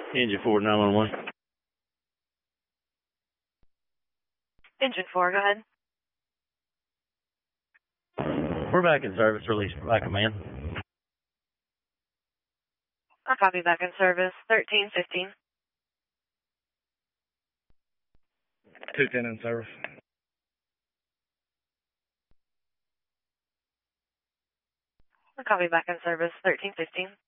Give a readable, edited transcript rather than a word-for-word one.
Engine 4, 911. Engine 4, go ahead. We're back in service. Release by command. I'll copy back in service. 1315. 210 in service. I'll copy back in service. 1315.